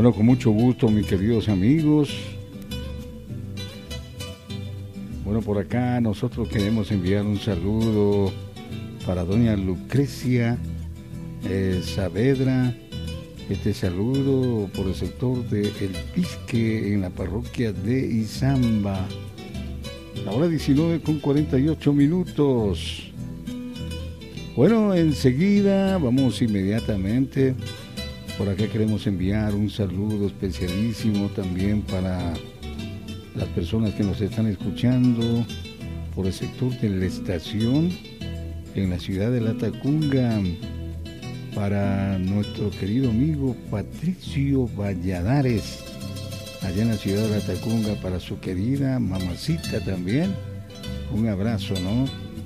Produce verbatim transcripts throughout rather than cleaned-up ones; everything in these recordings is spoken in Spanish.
Bueno, con mucho gusto, mis queridos amigos. Bueno, por acá nosotros queremos enviar un saludo para doña Lucrecia eh, Saavedra. Este saludo por el sector de El Pisque en la parroquia de Izamba. La hora diecinueve con cuarenta y ocho minutos. Bueno, enseguida vamos inmediatamente. Por acá queremos enviar un saludo especialísimo también para las personas que nos están escuchando por el sector de la estación en la ciudad de Latacunga, para nuestro querido amigo Patricio Valladares, allá en la ciudad de Latacunga, para su querida mamacita también, un abrazo, ¿no?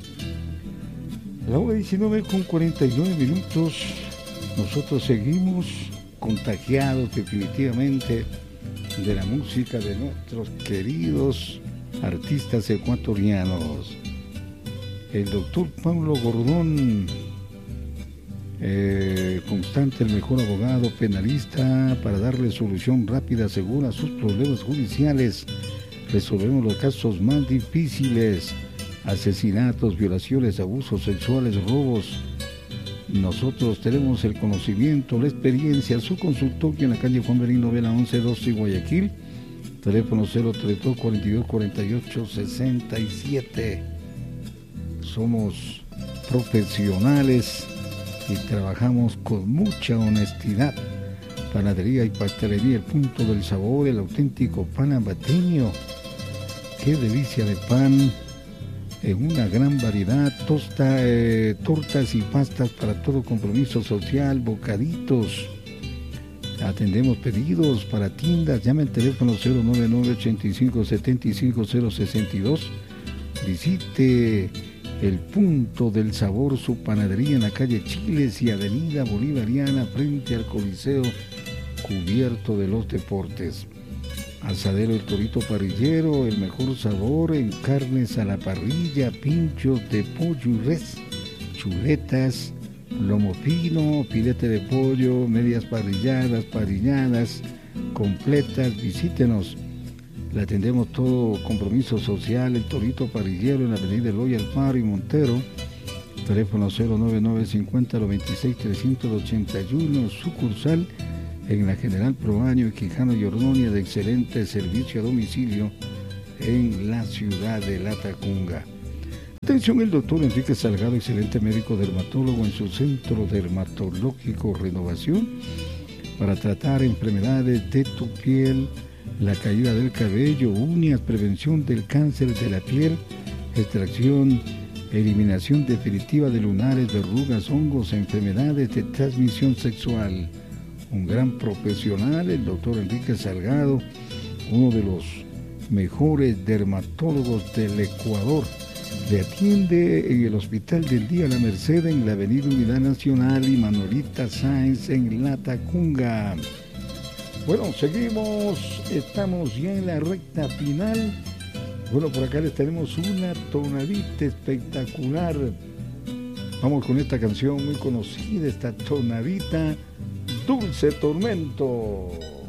La hora diecinueve con cuarenta y nueve minutos, nosotros seguimos contagiados definitivamente de la música de nuestros queridos artistas ecuatorianos. El doctor Pablo Gordón, eh, constante, el mejor abogado penalista para darle solución rápida, segura a sus problemas judiciales. Resolvemos los casos más difíciles: asesinatos, violaciones, abusos sexuales, robos. Nosotros tenemos el conocimiento, la experiencia. Su consultorio en la calle Juan Merino Vela once doce Guayaquil, teléfono cero treinta y dos cuarenta y dos cuarenta y ocho sesenta y siete. Somos profesionales y trabajamos con mucha honestidad. Panadería y pastelería El Punto del Sabor, el auténtico pan abateño. Qué delicia de pan, en una gran variedad, tosta, eh, tortas y pastas para todo compromiso social, bocaditos. Atendemos pedidos para tiendas. Llame al teléfono cero nueve nueve ochenta y cinco setenta y cinco cero sesenta y dos. Visite El Punto del Sabor, su panadería en la calle Chiles y Avenida Bolivariana, frente al Coliseo Cubierto de los Deportes. Asadero El Torito Parrillero, el mejor sabor en carnes a la parrilla, pinchos de pollo y res, chuletas, lomo fino, filete de pollo, medias parrilladas, parrilladas completas. Visítenos. Le atendemos todo compromiso social. El Torito Parrillero en la avenida Eloy Alfaro y Montero. Teléfono cero nueve nueve cincuenta noventa y seis trescientos ochenta y uno. Sucursal en la General Proaño y Quijano y Ordonia, de excelente servicio a domicilio en la ciudad de Latacunga. Atención, el doctor Enrique Salgado, excelente médico dermatólogo en su centro dermatológico Renovación, para tratar enfermedades de tu piel, la caída del cabello, uñas, prevención del cáncer de la piel, extracción, eliminación definitiva de lunares, verrugas, hongos, enfermedades de transmisión sexual. Un gran profesional, el doctor Enrique Salgado, uno de los mejores dermatólogos del Ecuador. Le atiende en el Hospital del Día La Merced, en la Avenida Unidad Nacional y Manuelita Sáenz en Latacunga. Bueno, seguimos, estamos ya en la recta final. Bueno, por acá les tenemos una tonadita espectacular. Vamos con esta canción muy conocida, esta tonadita, Dulce Tormento.